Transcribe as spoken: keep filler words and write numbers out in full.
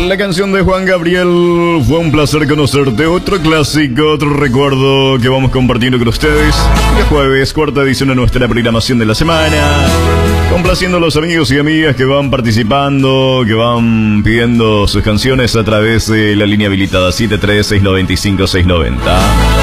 La canción de Juan Gabriel, fue un placer conocerte. Otro clásico, otro recuerdo que vamos compartiendo con ustedes. El jueves, cuarta edición de nuestra programación de la semana. Complaciendo a los amigos y amigas que van participando, que van pidiendo sus canciones a través de la línea habilitada siete tres seis nueve cinco seis nueve cero.